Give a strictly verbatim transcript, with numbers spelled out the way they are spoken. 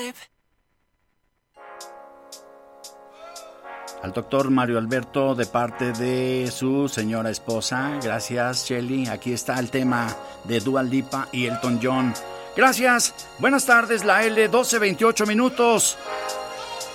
Al doctor Mario Alberto de parte de su señora esposa. Gracias, Shelly. Aquí está el tema de Dua Lipa y Elton John. Gracias. Buenas tardes, la L, doce veintiocho minutos.